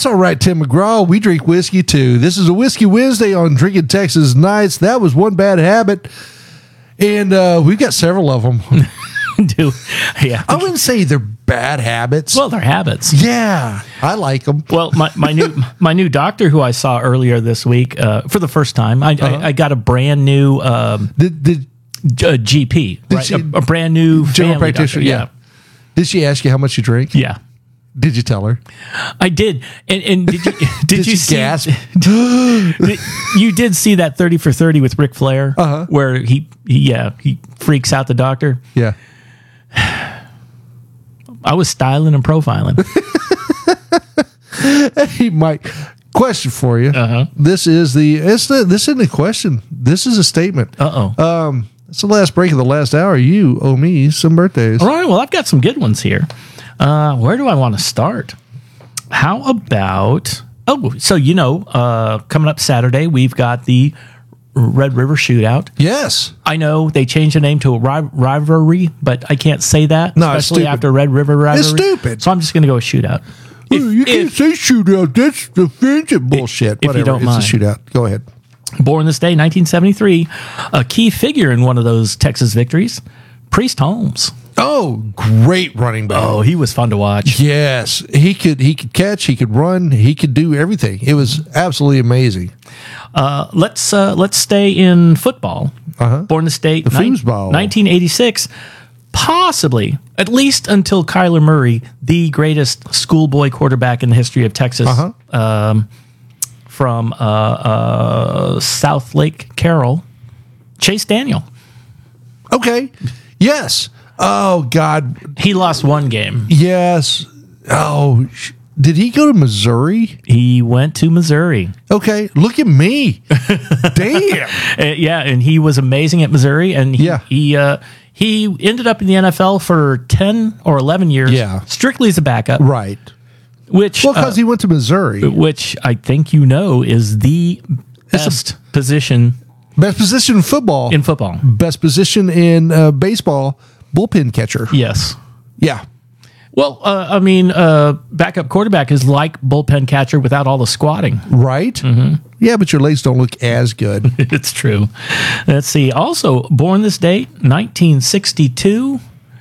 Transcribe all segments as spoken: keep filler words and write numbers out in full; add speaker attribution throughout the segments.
Speaker 1: That's all right, Tim McGraw. We drink whiskey too. This is a Whiskey Wednesday on Drinking Texas Nights. That was one bad habit, and uh, we've got several of them.
Speaker 2: Do yeah?
Speaker 1: I wouldn't say they're bad habits.
Speaker 2: Well, they're habits.
Speaker 1: Yeah, I like them.
Speaker 2: Well, my, my new my new doctor, who I saw earlier this week uh, for the first time, I, uh-huh. I, I got a brand new um,
Speaker 1: the, the,
Speaker 2: uh, G P, right?
Speaker 1: she,
Speaker 2: a, a brand new
Speaker 1: general practitioner.
Speaker 2: Doctor,
Speaker 1: yeah. yeah. Did she ask you how much you drink?
Speaker 2: Yeah.
Speaker 1: Did you tell her?
Speaker 2: I did. And, and did you did,
Speaker 1: did
Speaker 2: you
Speaker 1: she
Speaker 2: see,
Speaker 1: gasp?
Speaker 2: did, you did see that thirty for thirty with Ric Flair,
Speaker 1: uh-huh.
Speaker 2: where he, he yeah he freaks out the doctor.
Speaker 1: Yeah.
Speaker 2: I was styling and profiling.
Speaker 1: Hey, Mike. Question for you.
Speaker 2: Uh-huh.
Speaker 1: This is the it's the this isn't a question. This is a statement.
Speaker 2: Uh oh.
Speaker 1: Um, it's the last break of the last hour. You owe me some birthdays.
Speaker 2: All right. Well, I've got some good ones here. Uh, where do I want to start? How about oh, so you know, uh, coming up Saturday, we've got the Red River Shootout.
Speaker 1: Yes.
Speaker 2: I know they changed the name to a ri- rivalry, but I can't say that,
Speaker 1: no,
Speaker 2: especially after Red River rivalry.
Speaker 1: It's stupid.
Speaker 2: So I'm just going to go with shootout. If,
Speaker 1: you can't
Speaker 2: if,
Speaker 1: say shootout. That's offensive bullshit.
Speaker 2: If
Speaker 1: Whatever.
Speaker 2: you don't
Speaker 1: it's
Speaker 2: mind.
Speaker 1: a shootout. Go ahead.
Speaker 2: Born this day, nineteen seventy-three, a key figure in one of those Texas victories, Priest Holmes.
Speaker 1: Oh, great running back.
Speaker 2: Oh, he was fun to watch.
Speaker 1: Yes, he could. He could catch. He could run. He could do everything. It was absolutely amazing.
Speaker 2: Uh, let's uh, let's stay in football.
Speaker 1: Uh-huh.
Speaker 2: Born this date,
Speaker 1: the
Speaker 2: nine,
Speaker 1: foosball.
Speaker 2: nineteen eighty-six. Possibly, at least until Kyler Murray, the greatest schoolboy quarterback in the history of Texas,
Speaker 1: uh-huh.
Speaker 2: um, from uh, uh, South Lake Carroll, Chase Daniel.
Speaker 1: Okay. Yes. Oh God.
Speaker 2: He lost one game.
Speaker 1: Yes. Oh, sh- did he go to Missouri?
Speaker 2: He went to Missouri.
Speaker 1: Okay. Look at me. Damn.
Speaker 2: Uh, yeah, and he was amazing at Missouri, and he
Speaker 1: Yeah.
Speaker 2: he, uh, he ended up in the N F L for ten or eleven years,
Speaker 1: Yeah.
Speaker 2: strictly as a backup.
Speaker 1: Right.
Speaker 2: Which
Speaker 1: Well, because
Speaker 2: uh,
Speaker 1: he went to Missouri.
Speaker 2: which I think you know is the best position
Speaker 1: Best position in football.
Speaker 2: in football.
Speaker 1: Best position in uh, baseball. Bullpen catcher.
Speaker 2: Yes.
Speaker 1: Yeah.
Speaker 2: Well, uh, I mean, uh, backup quarterback is like bullpen catcher without all the squatting.
Speaker 1: Right? Mm-hmm. Yeah, but your legs don't look as good.
Speaker 2: It's true. Let's see. Also, born this date, nineteen sixty-two.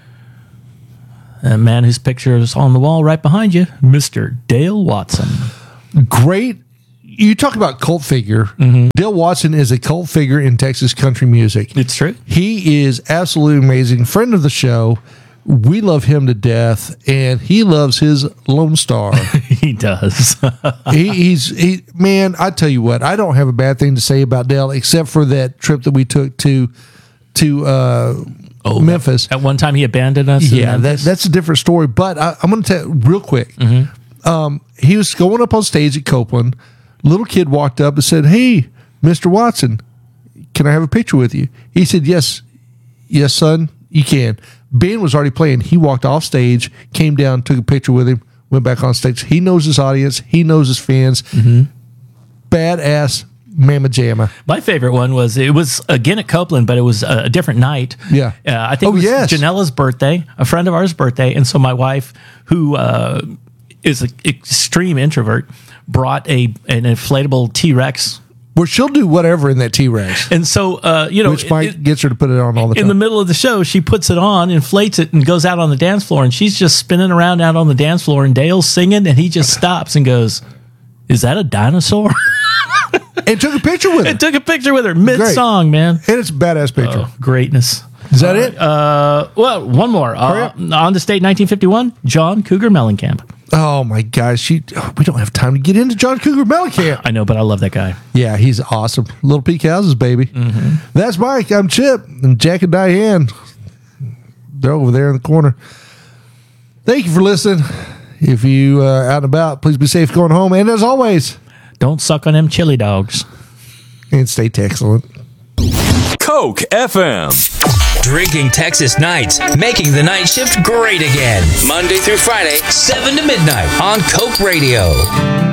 Speaker 2: A man whose picture is on the wall right behind you, Mister Dale Watson.
Speaker 1: Great. You talk about cult figure. Mm-hmm. Dale Watson is a cult figure in Texas country music.
Speaker 2: It's true.
Speaker 1: He is absolutely amazing. Friend of the show. We love him to death, and he loves his Lone Star.
Speaker 2: He does.
Speaker 1: he, he's he man. I tell you what, I don't have a bad thing to say about Dale, except for that trip that we took to to uh,
Speaker 2: oh,
Speaker 1: Memphis.
Speaker 2: At one time, he abandoned us.
Speaker 1: Yeah, that, that's a different story. But I, I'm going to tell you real quick.
Speaker 2: Mm-hmm.
Speaker 1: Um, he was going up on stage at Copeland. Little kid walked up and said, "Hey, Mister Watson, can I have a picture with you?" He said, "Yes, yes, son, you can." Ben was already playing. He walked off stage, came down, took a picture with him, went back on stage. He knows his audience. He knows his fans. Mm-hmm. Badass mamma jamma.
Speaker 2: My favorite one was, it was again at Copeland, but it was a, a different night.
Speaker 1: Yeah.
Speaker 2: Uh, I think
Speaker 1: Oh,
Speaker 2: it was
Speaker 1: yes.
Speaker 2: Janella's birthday, a friend of ours' birthday. And so my wife, who uh, is an extreme introvert, brought a an inflatable T-Rex.
Speaker 1: Well, she'll do whatever in that T-Rex.
Speaker 2: And so, uh, you know,
Speaker 1: Which Mike
Speaker 2: it,
Speaker 1: gets her to put it on all the time.
Speaker 2: in the middle of the show, she puts it on, inflates it, and goes out on the dance floor. And she's just spinning around out on the dance floor, and Dale's singing, and he just stops and goes, "Is that a dinosaur?"
Speaker 1: And took a picture with her.
Speaker 2: And took a picture with her mid-song, man.
Speaker 1: And it's a badass picture.
Speaker 2: Oh, greatness.
Speaker 1: Is that it?
Speaker 2: Uh, well, one more. Uh, on this date, nineteen fifty-one, John Cougar Mellencamp.
Speaker 1: Oh my gosh, she, oh, we don't have time to get into John Cougar Mellencamp.
Speaker 2: I know, but I love that guy.
Speaker 1: Yeah, he's awesome. Little Peak Houses, baby.
Speaker 2: Mm-hmm.
Speaker 1: That's Mike. I'm Chip. And Jack and Diane, they're over there in the corner. Thank you for listening. If you uh, out and about, please be safe going home. And as always,
Speaker 2: don't suck on them chili dogs.
Speaker 1: And stay excellent.
Speaker 3: Coke F M.
Speaker 4: Drinking Texas Nights, making the night shift great again. Monday through Friday, seven to midnight on Coke Radio.